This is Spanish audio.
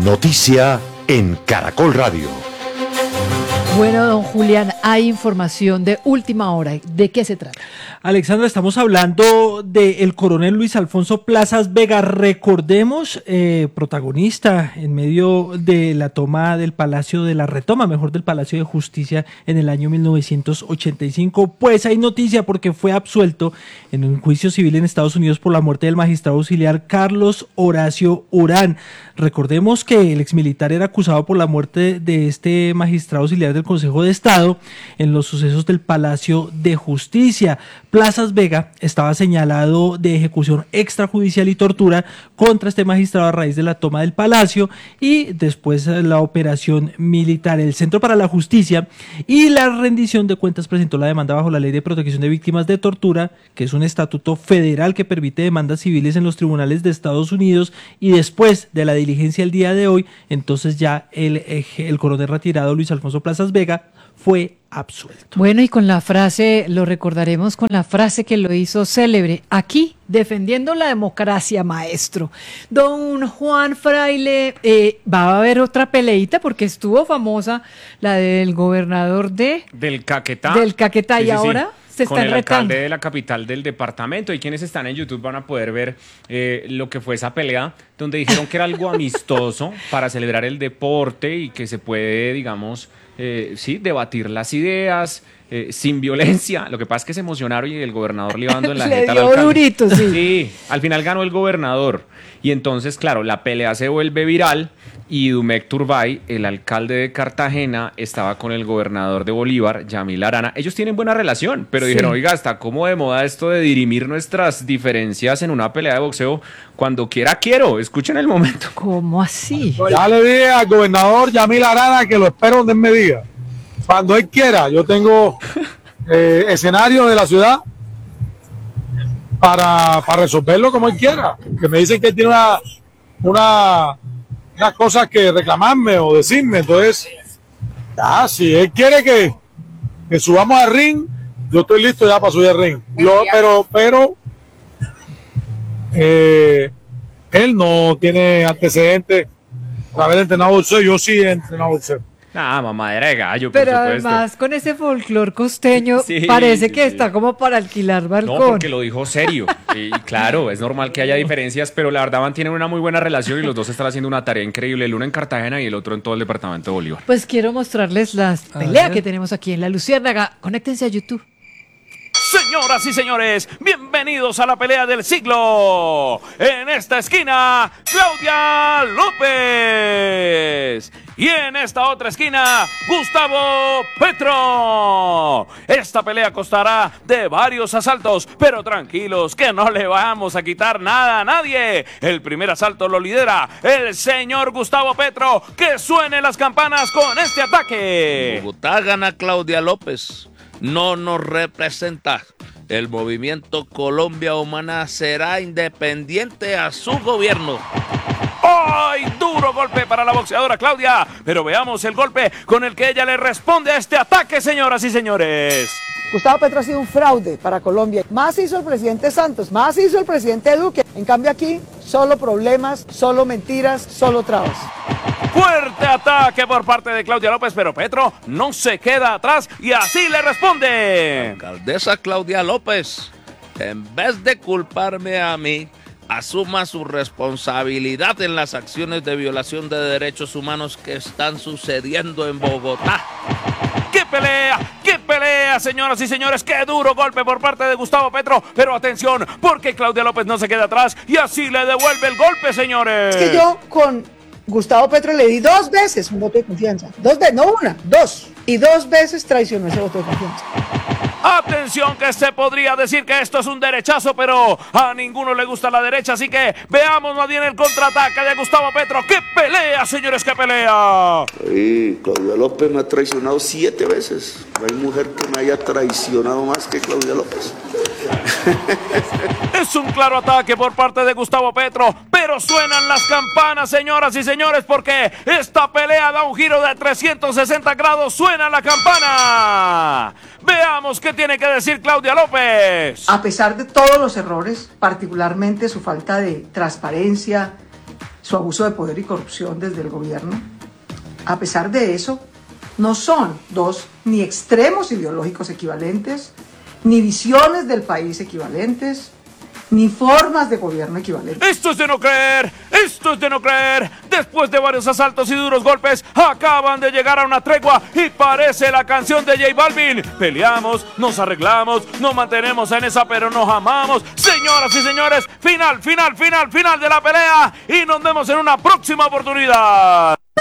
Noticia en Caracol Radio. Bueno, don Julián, hay información de última hora. ¿De qué se trata? Alexandra, estamos hablando del coronel Luis Alfonso Plazas Vega, recordemos, protagonista en medio de la toma del Palacio de la Retoma, mejor del Palacio de Justicia en el año 1985. Pues hay noticia porque fue absuelto en un juicio civil en Estados Unidos por la muerte del magistrado auxiliar Carlos Horacio Urán. Recordemos que el exmilitar era acusado por la muerte de este magistrado auxiliar del Consejo de Estado en los sucesos del Palacio de Justicia. Plazas Vega estaba señalado de ejecución extrajudicial y tortura contra este magistrado a raíz de la toma del palacio y después la operación militar. El Centro para la Justicia y la Rendición de Cuentas presentó la demanda bajo la Ley de Protección de Víctimas de Tortura, que es un estatuto federal que permite demandas civiles en los tribunales de Estados Unidos, y después de la diligencia el día de hoy, entonces ya el coronel retirado Luis Alfonso Plazas Vega fue absuelto. Bueno, y con la frase, lo recordaremos con la frase que lo hizo célebre: aquí, defendiendo la democracia, maestro. Don Juan Fraile, va a haber otra peleita porque estuvo famosa la del gobernador del Caquetá, sí, y ahora se está con el retando. alcalde de la capital del departamento. Y quienes están en YouTube van a poder ver lo que fue esa pelea, donde dijeron que era algo amistoso para celebrar el deporte y que se puede, digamos, debatir las ideas sin violencia. Lo que pasa es que se emocionaron y el gobernador le iba dando en la jeta al alcalde. Durito, sí. Sí, al final ganó el gobernador. Y entonces, claro, la pelea se vuelve viral y Dumec Turbay, el alcalde de Cartagena, estaba con el gobernador de Bolívar, Yamil Arana. Ellos tienen buena relación, pero dijeron, oiga, está como de moda esto de dirimir nuestras diferencias en una pelea de boxeo. Cuando quiera, quiero. Escuchen el momento. ¿Cómo así? Ya le dije al gobernador Yamil Arana que lo espero donde él me diga. Cuando él quiera, yo tengo escenario de la ciudad para resolverlo como él quiera. Que me dicen que él tiene unas cosas que reclamarme o decirme. Entonces, ya, si él quiere que subamos al ring, yo estoy listo ya para subir al ring. Pero él no tiene antecedentes de haber entrenado boxeo. Yo sí he entrenado boxeo. Mamadera de gallo, pero por supuesto. Además con ese folclor costeño parece que está como para alquilar balcón. No, porque lo dijo serio. Y claro, es normal que haya diferencias, pero la verdad mantienen una muy buena relación y los dos están haciendo una tarea increíble, el uno en Cartagena y el otro en todo el departamento de Bolívar. Pues quiero mostrarles la pelea que tenemos aquí en La Luciérnaga. Conéctense a YouTube. Señoras y señores, bienvenidos a la pelea del siglo. En esta esquina, Claudia López. Y en esta otra esquina, Gustavo Petro. Esta pelea costará de varios asaltos, pero tranquilos que no le vamos a quitar nada a nadie. El primer asalto lo lidera el señor Gustavo Petro. Que suenen las campanas con este ataque. Bogotá gana Claudia López. No nos representa. El movimiento Colombia Humana será independiente a su gobierno. ¡Ay! Duro golpe para la boxeadora Claudia. Pero veamos el golpe con el que ella le responde a este ataque, señoras y señores. Gustavo Petro ha sido un fraude para Colombia. Más hizo el presidente Santos, más hizo el presidente Duque. En cambio aquí, solo problemas, solo mentiras, solo trabas. Fuerte ataque por parte de Claudia López, pero Petro no se queda atrás y así le responde. Alcaldesa Claudia López, en vez de culparme a mí, asuma su responsabilidad en las acciones de violación de derechos humanos que están sucediendo en Bogotá. ¡Qué pelea! ¡Qué pelea, señoras y señores! ¡Qué duro golpe por parte de Gustavo Petro! Pero atención, porque Claudia López no se queda atrás y así le devuelve el golpe, señores. Es que yo con Gustavo Petro le di 2 veces un voto de confianza. 2 veces, no una, 2. Y 2 veces traicionó ese voto de confianza. Atención, que se podría decir que esto es un derechazo, pero a ninguno le gusta la derecha, así que veamos más bien el contraataque de Gustavo Petro. ¡Qué pelea, señores, qué pelea! Sí, Claudia López me ha traicionado 7 veces. No hay mujer que me haya traicionado más que Claudia López. Es un claro ataque por parte de Gustavo Petro, pero suenan las campanas, señoras y señores, porque esta pelea da un giro de 360 grados. ¡Suena la campana! Veamos qué tiene que decir Claudia López. A pesar de todos los errores, particularmente su falta de transparencia, su abuso de poder y corrupción desde el gobierno. A pesar de eso, no son dos ni extremos ideológicos equivalentes, ni visiones del país equivalentes, ni formas de gobierno equivalentes. Esto es de no creer, esto es de no creer. Después de varios asaltos y duros golpes, acaban de llegar a una tregua y parece la canción de J Balvin. Peleamos, nos arreglamos, nos mantenemos en esa pero nos amamos. Señoras y señores, final de la pelea y nos vemos en una próxima oportunidad.